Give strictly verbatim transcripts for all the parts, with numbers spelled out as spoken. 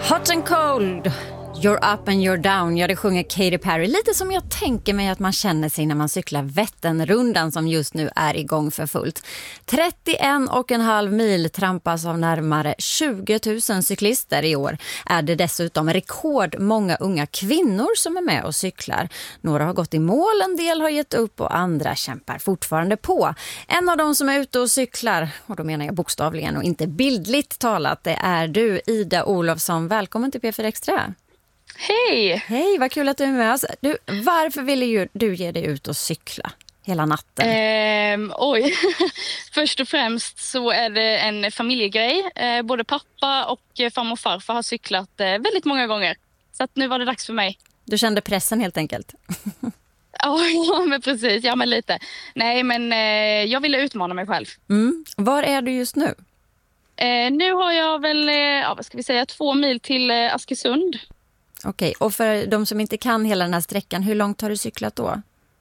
Hot and cold, you're up and you're down. Ja, det sjunger Katy Perry. Lite som jag tänker mig att man känner sig när man cyklar Vätternrundan som just nu är igång för fullt. trettioen och en halv mil trampas av närmare tjugo tusen cyklister i år. Är det dessutom rekordmånga unga kvinnor som är med och cyklar. Några har gått i mål, en del har gett upp och andra kämpar fortfarande på. En av dem som är ute och cyklar, och då menar jag bokstavligen och inte bildligt talat, det är du, Ida Olofsson. Välkommen till P fyra Extra. Hej! Hej, vad kul att du är med oss. Du, varför ville ju du ge dig ut och cykla hela natten? Eh, oj, först och främst så är det en familjegrej. Eh, både pappa och farmor och farfar har cyklat eh, väldigt många gånger. Så att nu var det dags för mig. Du kände pressen helt enkelt? Ja, men precis. Ja, men lite. Nej, men eh, jag ville utmana mig själv. Mm. Var är du just nu? Eh, nu har jag väl, eh, ja, vad ska vi säga, två mil till eh, Askesund. Okej, och för de som inte kan hela den här sträckan, hur långt har du cyklat då?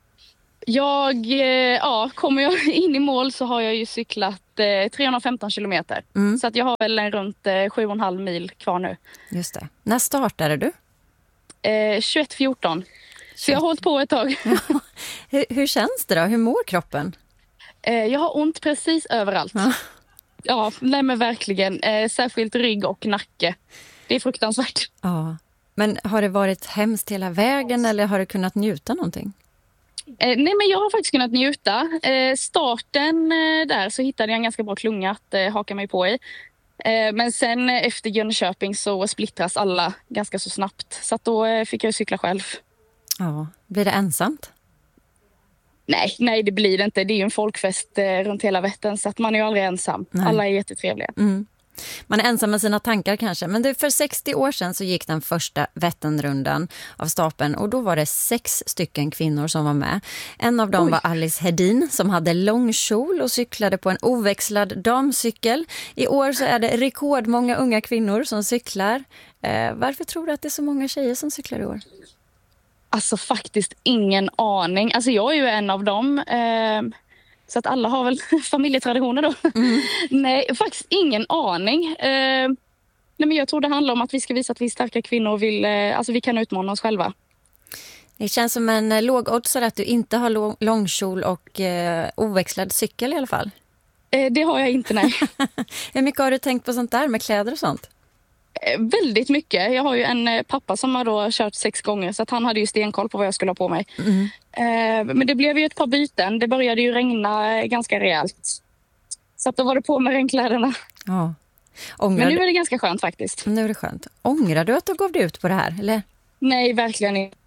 Jag, eh, ja, kommer jag in i mål så har jag ju cyklat eh, trehundrafemton kilometer. Mm. Så att jag har väl en runt eh, sju och en halv mil kvar nu. Just det. När startade du? Eh, tjugoett fjorton. Så jag har hållit på ett tag. Ja. Hur, hur känns det då? Hur mår kroppen? Eh, jag har ont precis överallt. Ja, ja nej men verkligen. Eh, särskilt rygg och nacke. Det är fruktansvärt. Ja. Men har det varit hemskt hela vägen eller har du kunnat njuta någonting? Eh, nej men jag har faktiskt kunnat njuta. Eh, starten eh, där så hittade jag en ganska bra klunga att eh, haka mig på i. Eh, men sen eh, efter Jönköping så splittras alla ganska så snabbt. Så att då eh, fick jag cykla själv. Ja, blir det ensamt? Nej, nej det blir det inte. Det är ju en folkfest eh, runt hela Vättern så att man är ju aldrig ensam. Nej. Alla är jättetrevliga. Mm. Man är ensam med sina tankar kanske. Men det, för sextio år sedan så gick den första Vätternrundan av stapeln. Och då var det sex stycken kvinnor som var med. En av dem Oj. var Alice Hedin som hade lång kjol och cyklade på en oväxlad damcykel. I år så är det rekordmånga unga kvinnor som cyklar. Eh, varför tror du att det är så många tjejer som cyklar i år? Alltså faktiskt ingen aning. Alltså jag är ju en av dem. Eh... Så att alla har väl familjetraditioner då. Mm. Nej, faktiskt ingen aning. Eh, nej men jag tror det handlar om att vi ska visa att vi är starka kvinnor och vill, eh, alltså vi kan utmana oss själva. Det känns som en eh, låg odds att du inte har lång, långkjol och eh, oväxlad cykel i alla fall. Eh, det har jag inte, nej. Hur mycket har du tänkt på sånt där med kläder och sånt? Eh, väldigt mycket. Jag har ju en eh, pappa som har då kört sex gånger så att han hade ju stenkoll på vad jag skulle ha på mig. Mm. Eh, men det blev ju ett par byten. Det började ju regna ganska rejält. Så att då var det på med regnkläderna. Ja. Men nu är det ganska skönt faktiskt. Nu är det skönt. Ångrar du att du gav dig ut på det här, eller? Nej, verkligen inte.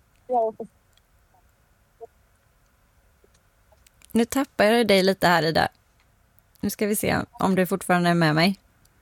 Nu tappar jag dig lite här, Ida. Nu ska vi se om du fortfarande är med mig.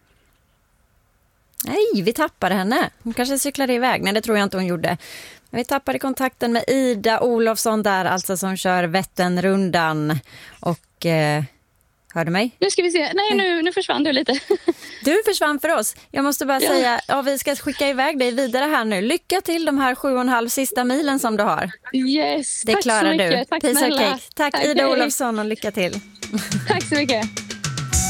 Nej, vi tappade henne. Hon kanske cyklade iväg. Nej, det tror jag inte hon gjorde. Men vi tappade kontakten med Ida Olofsson där, alltså som kör Vätternrundan. Och, eh, hör du mig? Nu ska vi se. Nej, nu, nu försvann du lite. Du försvann för oss. Jag måste bara ja. säga, ja, vi ska skicka iväg dig vidare här nu. Lycka till de här sju och en halv sista milen som du har. Yes, det tack klarar så mycket. Du. Tack Peace snälla. Tack, Tack Ida Olofsson och lycka till. Tack så mycket.